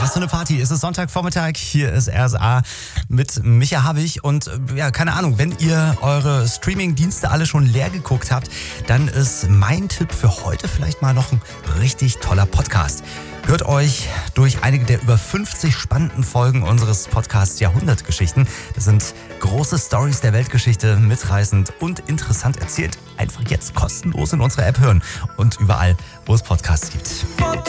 Was für eine Party. Es ist Sonntagvormittag, hier ist RSA mit Micha Habich und ja, keine Ahnung, wenn ihr eure Streaming-Dienste alle schon leer geguckt habt, dann ist mein Tipp für heute vielleicht mal noch ein richtig toller Podcast. Hört euch durch einige der über 50 spannenden Folgen unseres Podcasts Jahrhundertgeschichten. Das sind große Storys der Weltgeschichte, mitreißend und interessant erzählt. Einfach jetzt kostenlos in unserer App hören und überall, wo es Podcasts gibt.